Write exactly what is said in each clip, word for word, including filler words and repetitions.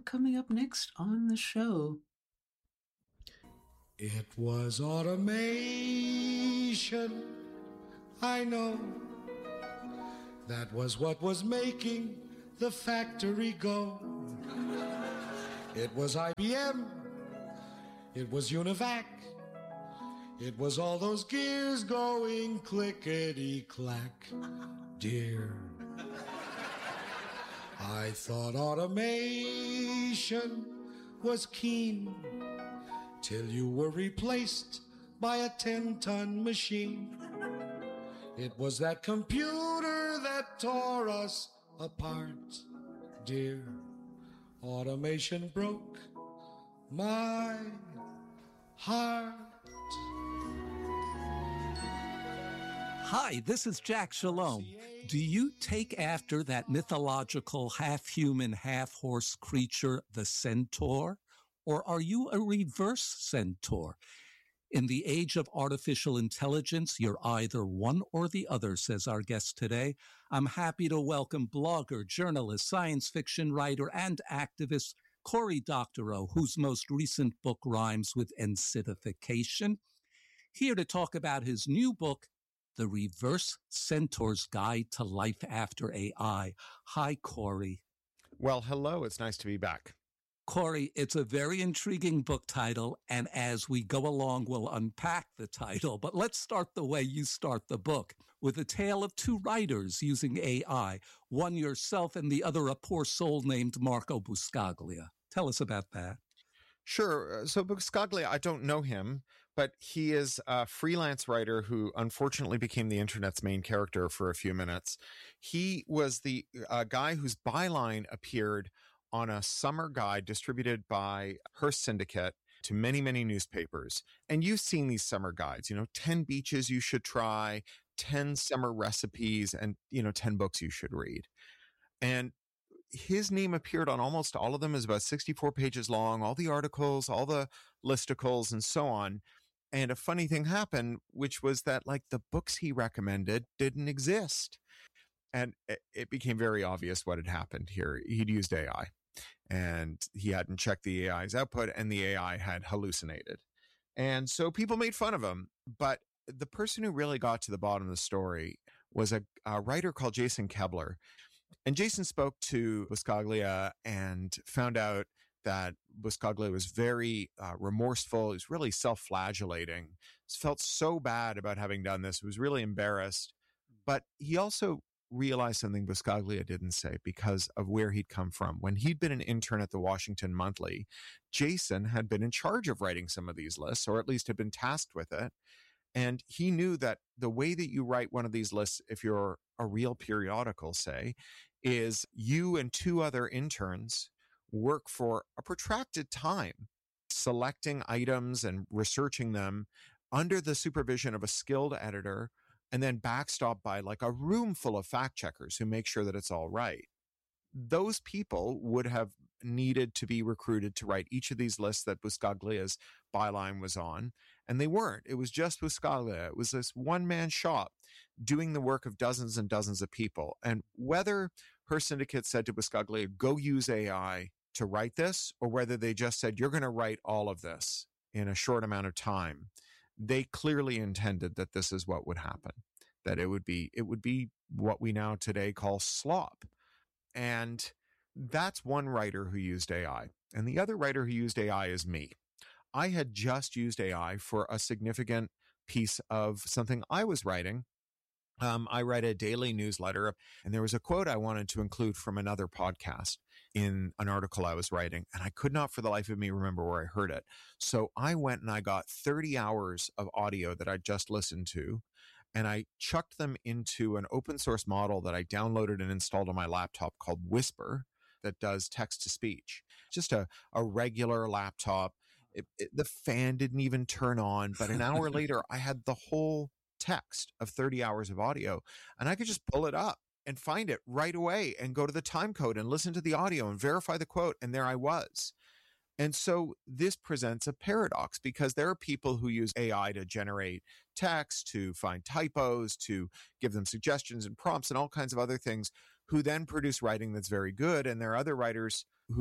coming up next on the show. It was automation, I know. That was what was making the factory go. It was I B M, it was Univac, it was all those gears going clickety-clack, dear. I thought automation was keen till you were replaced by a ten-ton machine. It was that computer that tore us apart, dear. Automation broke my heart. Hi, this is Jack Shalom. Do you take after that mythological half-human, half-horse creature, the centaur? Or are you a reverse centaur? In the age of artificial intelligence, you're either one or the other, says our guest today. I'm happy to welcome blogger, journalist, science fiction writer, and activist Cory Doctorow, whose most recent book rhymes with ensidification. Here to talk about his new book, The Reverse Centaur's Guide to Life After A I. Hi, Cory. Well, hello. It's nice to be back. Cory, it's a very intriguing book title, and as we go along, we'll unpack the title. But let's start the way you start the book, with a tale of two writers using A I, one yourself and the other a poor soul named Marco Buscaglia. Tell us about that. Sure. So Buscaglia, I don't know him, but he is a freelance writer who unfortunately became the internet's main character for a few minutes. He was the uh, guy whose byline appeared on a summer guide distributed by Hearst Syndicate to many, many newspapers. And you've seen these summer guides, you know, ten beaches you should try, ten summer recipes, and, you know, ten books you should read. And his name appeared on almost all of them. Is about sixty-four pages long, all the articles, all the listicles, and so on. And a funny thing happened, which was that, like, the books he recommended didn't exist. And it became very obvious what had happened here. He'd used A I. And he hadn't checked the A I's output, and the A I had hallucinated. And so people made fun of him. But the person who really got to the bottom of the story was a, a writer called Jason Kebler. And Jason spoke to Buscaglia and found out that Buscaglia was very uh, remorseful. He was really self-flagellating. He felt so bad about having done this. He was really embarrassed. But he also realized something Buscaglia didn't say because of where he'd come from. When he'd been an intern at the Washington Monthly, Jason had been in charge of writing some of these lists, or at least had been tasked with it. And he knew that the way that you write one of these lists, if you're a real periodical, say, is you and two other interns work for a protracted time, selecting items and researching them under the supervision of a skilled editor, and then backstopped by like a room full of fact checkers who make sure that it's all right. Those people would have needed to be recruited to write each of these lists that Buscaglia's byline was on, and they weren't. It was just Buscaglia. It was this one-man shop doing the work of dozens and dozens of people. And whether Hearst Syndicate said to Buscaglia, go use A I to write this, or whether they just said, you're going to write all of this in a short amount of time, they clearly intended that this is what would happen, that it would be, it would be what we now today call slop. And that's one writer who used A I. And the other writer who used A I is me. I had just used A I for a significant piece of something I was writing. Um, I write a daily newsletter, and there was a quote I wanted to include from another podcast in an article I was writing, and I could not for the life of me remember where I heard it. So I went and I got thirty hours of audio that I just listened to, and I chucked them into an open source model that I downloaded and installed on my laptop called Whisper that does text to speech. Just a, a regular laptop. It, it, the fan didn't even turn on, but an hour later I had the whole text of thirty hours of audio, and I could just pull it up and find it right away and go to the time code and listen to the audio and verify the quote. And there I was. And so this presents a paradox because there are people who use A I to generate text, to find typos, to give them suggestions and prompts and all kinds of other things, who then produce writing that's very good. And there are other writers who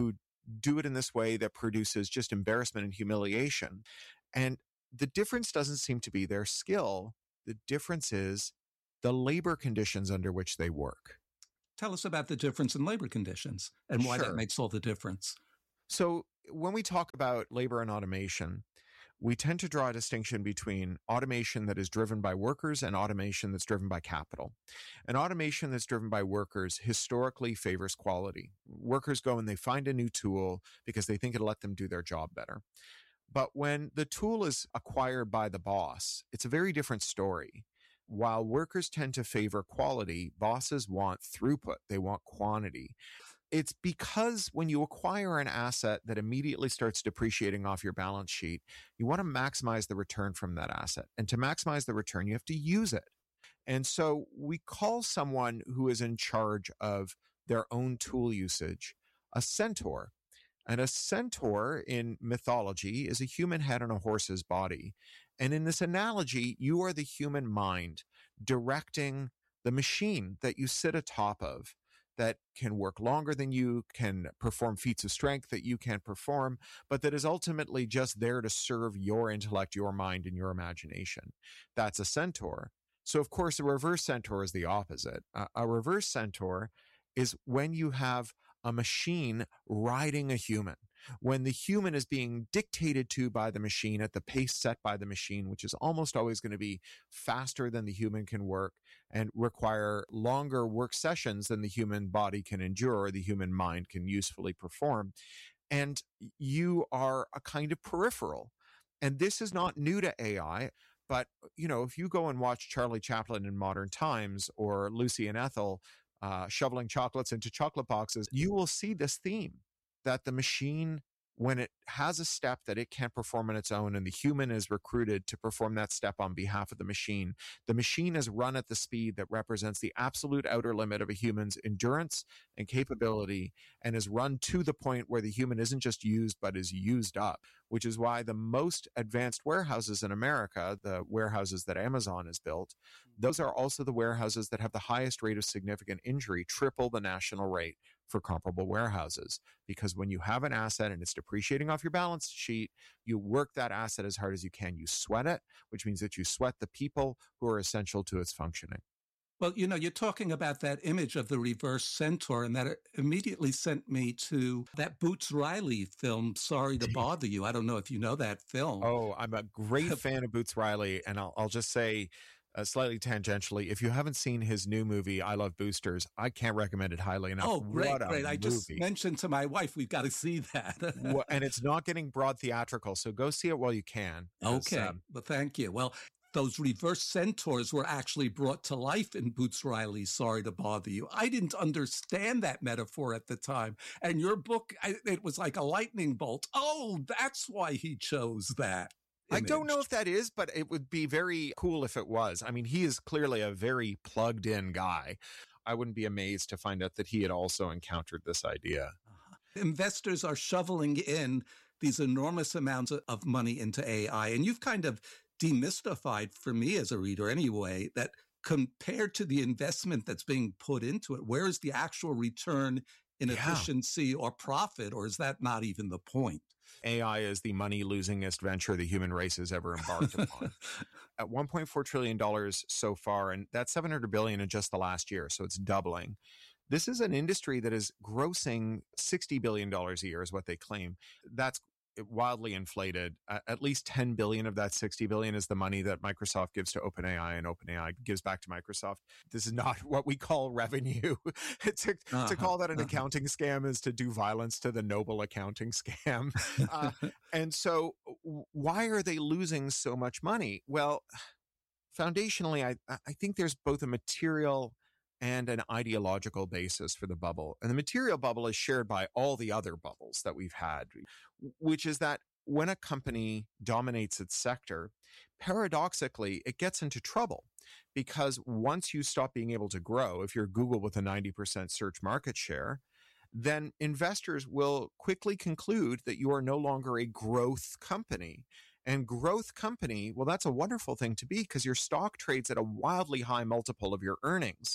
do it in this way that produces just embarrassment and humiliation. And the difference doesn't seem to be their skill. The difference is the labor conditions under which they work. Tell us about the difference in labor conditions and why Sure. that makes all the difference. So when we talk about labor and automation, we tend to draw a distinction between automation that is driven by workers and automation that's driven by capital. And automation that's driven by workers historically favors quality. Workers go and they find a new tool because they think it'll let them do their job better. But when the tool is acquired by the boss, it's a very different story. While workers tend to favor quality, bosses want throughput. They want quantity. It's because when you acquire an asset that immediately starts depreciating off your balance sheet, you want to maximize the return from that asset. And to maximize the return, you have to use it. And so we call someone who is in charge of their own tool usage a centaur. And a centaur in mythology is a human head on a horse's body. And in this analogy, you are the human mind directing the machine that you sit atop of, that can work longer than you, can perform feats of strength that you can't perform, but that is ultimately just there to serve your intellect, your mind, and your imagination. That's a centaur. So, of course, a reverse centaur is the opposite. Uh, a reverse centaur is when you have a machine riding a human, when the human is being dictated to by the machine at the pace set by the machine, which is almost always going to be faster than the human can work and require longer work sessions than the human body can endure or the human mind can usefully perform. And you are a kind of peripheral. And this is not new to A I. But, you know, if you go and watch Charlie Chaplin in Modern Times or Lucy and Ethel uh, shoveling chocolates into chocolate boxes, you will see this theme that the machine, when it has a step that it can't perform on its own and the human is recruited to perform that step on behalf of the machine, the machine is run at the speed that represents the absolute outer limit of a human's endurance and capability and is run to the point where the human isn't just used but is used up, which is why the most advanced warehouses in America, the warehouses that Amazon has built, those are also the warehouses that have the highest rate of significant injury, triple the national rate for comparable warehouses. Because when you have an asset and it's depreciating off your balance sheet, you work that asset as hard as you can. You sweat it, which means that you sweat the people who are essential to its functioning. Well, you know, you're talking about that image of the reverse centaur, and that immediately sent me to that Boots Riley film, Sorry to Bother You. I don't know if you know that film. Oh, I'm a great fan of Boots Riley, and I'll, I'll just say, Uh, slightly tangentially, if you haven't seen his new movie, I Love Boosters, I can't recommend it highly enough. Oh, great, what a great. I movie. just mentioned to my wife, we've got to see that. Well, and it's not getting broad theatrical, so go see it while you can. Okay, um, well, thank you. Well, those reverse centaurs were actually brought to life in Boots Riley's Sorry to Bother You. I didn't understand that metaphor at the time. And your book, I, it was like a lightning bolt. Oh, that's why he chose that. I don't know if that is, but it would be very cool if it was. I mean, he is clearly a very plugged in guy. I wouldn't be amazed to find out that he had also encountered this idea. Uh-huh. Investors are shoveling in these enormous amounts of money into A I. And you've kind of demystified, for me as a reader anyway, that compared to the investment that's being put into it, where is the actual return in Yeah. efficiency or profit? Or is that not even the point? A I is the money-losingest venture the human race has ever embarked upon. At one point four trillion dollars so far, and that's seven hundred billion dollars in just the last year, so it's doubling. This is an industry that is grossing sixty billion dollars a year is what they claim. That's wildly inflated. Uh, at least ten billion dollars of that sixty billion dollars is the money that Microsoft gives to OpenAI and OpenAI gives back to Microsoft. This is not what we call revenue. to, uh-huh, to call that an uh-huh. accounting scam is to do violence to the noble accounting scam. Uh, and so why are they losing so much money? Well, foundationally, I, I think there's both a material and an ideological basis for the bubble. And the material bubble is shared by all the other bubbles that we've had, which is that when a company dominates its sector, paradoxically, it gets into trouble because once you stop being able to grow, if you're Google with a ninety percent search market share, then investors will quickly conclude that you are no longer a growth company. And growth company, well, that's a wonderful thing to be because your stock trades at a wildly high multiple of your earnings.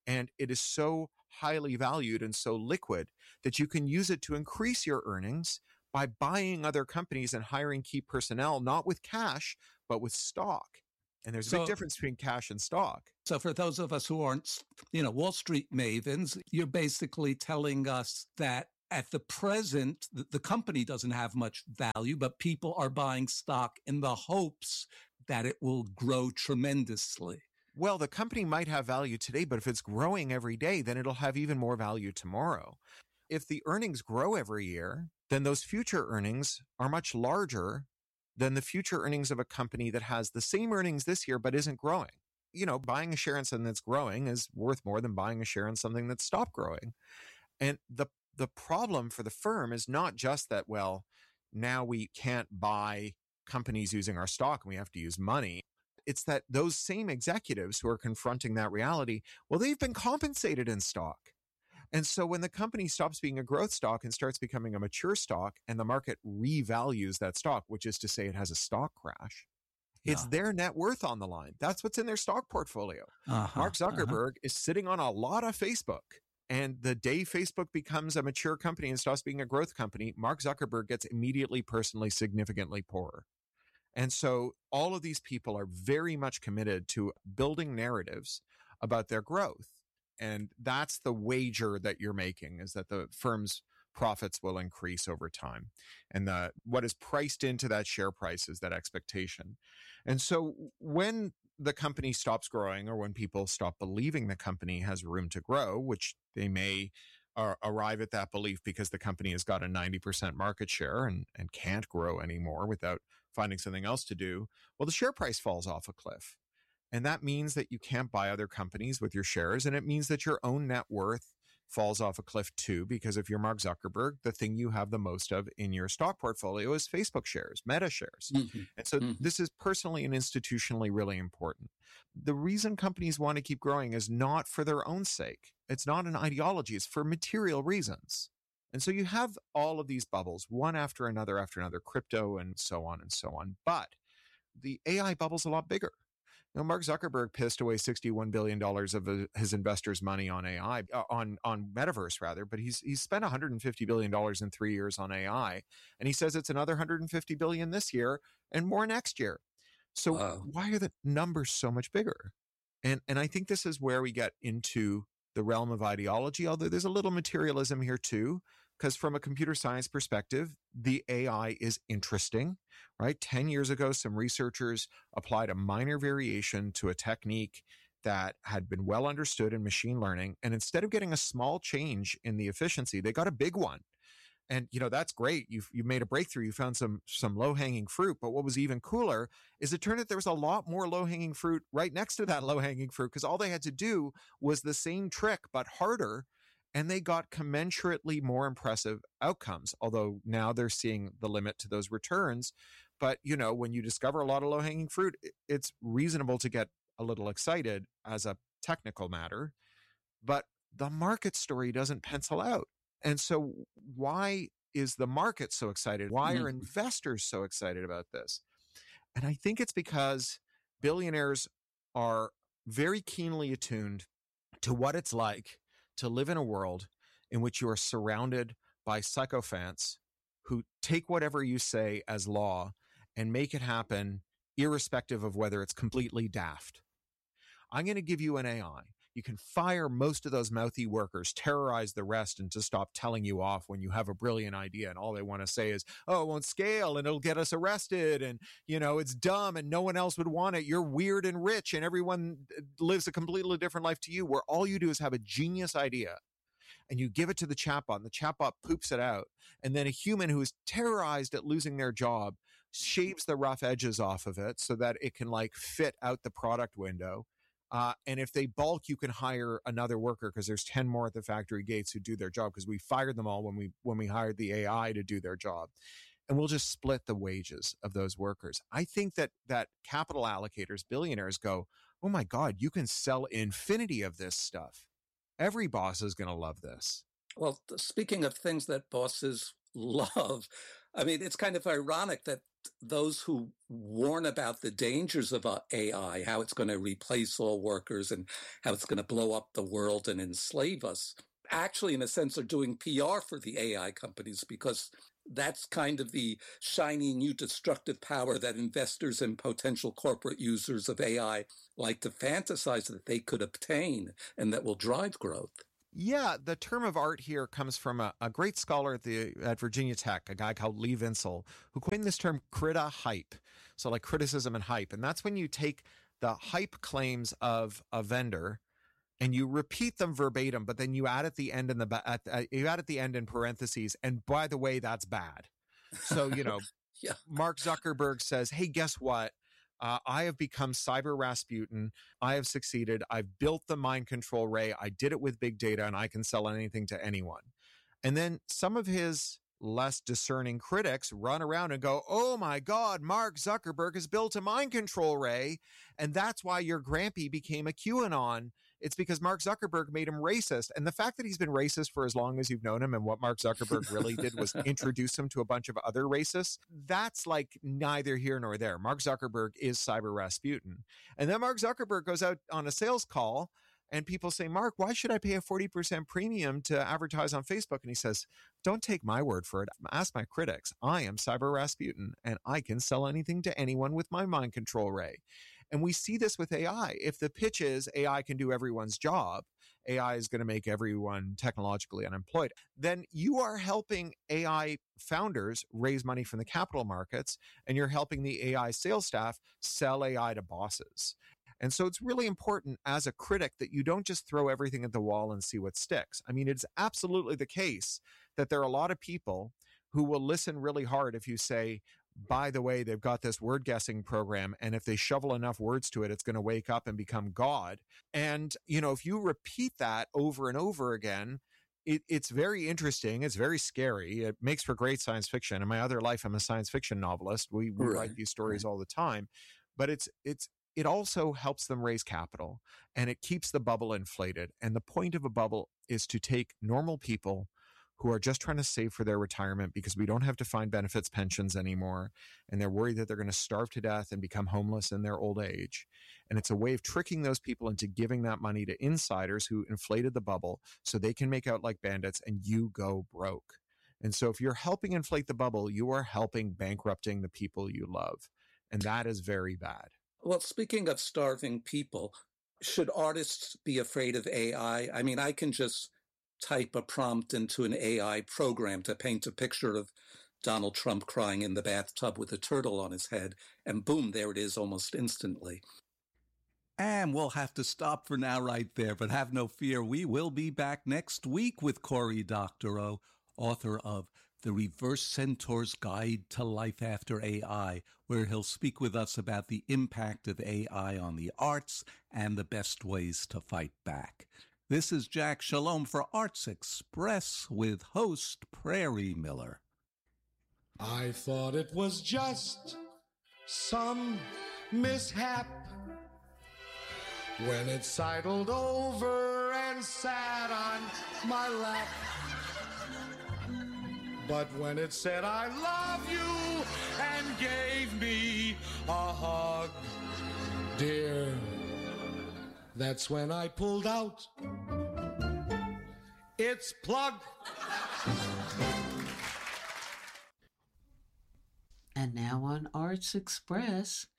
And it is so highly valued and so liquid that you can use it to increase your earnings by buying other companies and hiring key personnel, not with cash, but with stock. And there's a So- big difference between cash and stock. So for those of us who aren't, you know, Wall Street mavens, you're basically telling us that at the present, the, the company doesn't have much value, but people are buying stock in the hopes that it will grow tremendously. Well, the company might have value today, but if it's growing every day, then it'll have even more value tomorrow. If the earnings grow every year, then those future earnings are much larger than the future earnings of a company that has the same earnings this year, but isn't growing. You know, buying a share in something that's growing is worth more than buying a share in something that's stopped growing. And the the problem for the firm is not just that, well, now we can't buy companies using our stock and we have to use money. It's that those same executives who are confronting that reality, well, they've been compensated in stock. And so when the company stops being a growth stock and starts becoming a mature stock and the market revalues that stock, which is to say it has a stock crash, it's Yeah. their net worth on the line. That's what's in their stock portfolio. Uh-huh, Mark Zuckerberg uh-huh. is sitting on a lot of Facebook. And the day Facebook becomes a mature company and stops being a growth company, Mark Zuckerberg gets immediately, personally, significantly poorer. And so all of these people are very much committed to building narratives about their growth. And that's the wager that you're making, is that the firm's profits will increase over time. And the, what is priced into that share price is that expectation. And so when the company stops growing, or when people stop believing the company has room to grow, which they may uh, arrive at that belief because the company has got a ninety percent market share and, and can't grow anymore without finding something else to do, well, the share price falls off a cliff. And that means that you can't buy other companies with your shares. And it means that your own net worth falls off a cliff too, because if you're Mark Zuckerberg, the thing you have the most of in your stock portfolio is Facebook shares, Meta shares. Mm-hmm. And so Mhm. this is personally and institutionally really important. The reason companies want to keep growing is not for their own sake. It's not an ideology. It's for material reasons. And so you have all of these bubbles, one after another after another, crypto and so on and so on. But the A I bubble's a lot bigger. You know, Mark Zuckerberg pissed away sixty-one billion dollars of his investors' money on A I, uh, on on metaverse rather, but he's he's spent one hundred fifty billion dollars in three years on A I, and he says it's another one hundred fifty billion dollars this year and more next year. So Wow. why are the numbers so much bigger? And and I think this is where we get into the realm of ideology, although there's a little materialism here too, because from a computer science perspective, the A I is interesting, right? ten years ago, some researchers applied a minor variation to a technique that had been well understood in machine learning. And instead of getting a small change in the efficiency, they got a big one. And, you know, that's great. You've, you made a breakthrough. You found some, some low-hanging fruit. But what was even cooler is it turned out there was a lot more low-hanging fruit right next to that low-hanging fruit, because all they had to do was the same trick, but harder. And they got commensurately more impressive outcomes, although now they're seeing the limit to those returns. But, you know, when you discover a lot of low-hanging fruit, it's reasonable to get a little excited as a technical matter. But the market story doesn't pencil out. And so why is the market so excited? Why are investors so excited about this? And I think it's because billionaires are very keenly attuned to what it's like to live in a world in which you are surrounded by sycophants who take whatever you say as law and make it happen irrespective of whether it's completely daft. I'm going to give you an A I. You can fire most of those mouthy workers, terrorize the rest, and to stop telling you off when you have a brilliant idea. And all they want to say is, oh, it won't scale and it'll get us arrested. And, you know, it's dumb and no one else would want it. You're weird and rich and everyone lives a completely different life to you, where all you do is have a genius idea and you give it to the chatbot and the chatbot poops it out. And then a human who is terrorized at losing their job shaves the rough edges off of it so that it can like fit out the product window. Uh, and if they bulk, you can hire another worker because there's ten more at the factory gates who do their job, because we fired them all when we when we hired the A I to do their job. And we'll just split the wages of those workers. I think that that capital allocators, billionaires go, oh my God, you can sell infinity of this stuff. Every boss is going to love this. Well, speaking of things that bosses love, I mean, it's kind of ironic that those who warn about the dangers of A I, how it's going to replace all workers and how it's going to blow up the world and enslave us, actually, in a sense, are doing P R for the A I companies, because that's kind of the shiny new destructive power that investors and potential corporate users of A I like to fantasize that they could obtain and that will drive growth. Yeah, the term of art here comes from a, a great scholar at the at Virginia Tech, a guy called Lee Vinsel, who coined this term crita hype. So like criticism and hype. And that's when you take the hype claims of a vendor and you repeat them verbatim, but then you add at the end in the at, uh, you add at the end in parentheses. And by the way, that's bad. So, you know, yeah. Mark Zuckerberg says, hey, guess what? Uh, I have become Cyber Rasputin. I have succeeded. I've built the mind control ray. I did it with big data, and I can sell anything to anyone. And then some of his less discerning critics run around and go, oh my God, Mark Zuckerberg has built a mind control ray. And that's why your Grampy became a QAnon. It's because Mark Zuckerberg made him racist. And the fact that he's been racist for as long as you've known him, and what Mark Zuckerberg really did was introduce him to a bunch of other racists, that's like neither here nor there. Mark Zuckerberg is Cyber Rasputin. And then Mark Zuckerberg goes out on a sales call and people say, Mark, why should I pay a forty percent premium to advertise on Facebook? And he says, don't take my word for it. Ask my critics. I am Cyber Rasputin, and I can sell anything to anyone with my mind control ray. And we see this with A I. If the pitch is A I can do everyone's job, A I is going to make everyone technologically unemployed, then you are helping A I founders raise money from the capital markets, and you're helping the A I sales staff sell A I to bosses. And so it's really important as a critic that you don't just throw everything at the wall and see what sticks. I mean, it's absolutely the case that there are a lot of people who will listen really hard if you say, by the way, they've got this word guessing program, and if they shovel enough words to it, it's going to wake up and become God. And, you know, if you repeat that over and over again, it, it's very interesting. It's very scary. It makes for great science fiction. In my other life, I'm a science fiction novelist. We, we Right. write these stories Right. all the time, but it's, it's, it also helps them raise capital, and it keeps the bubble inflated. And the point of a bubble is to take normal people who are just trying to save for their retirement because we don't have defined benefits pensions anymore, and they're worried that they're going to starve to death and become homeless in their old age. And it's a way of tricking those people into giving that money to insiders who inflated the bubble so they can make out like bandits and you go broke. And so if you're helping inflate the bubble, you are helping bankrupting the people you love. And that is very bad. Well, speaking of starving people, should artists be afraid of A I? I mean, I can just type a prompt into an A I program to paint a picture of Donald Trump crying in the bathtub with a turtle on his head, and boom, there it is almost instantly. And we'll have to stop for now right there, but have no fear. We will be back next week with Cory Doctorow, author of The Reverse Centaur's Guide to Life After A I, where he'll speak with us about the impact of A I on the arts and the best ways to fight back. This is Jack Shalom for Arts Express with host Prairie Miller. I thought it was just some mishap when it sidled over and sat on my lap. But when it said I love you and gave me a hug, dear, that's when I pulled out its plug. And now on Arts Express,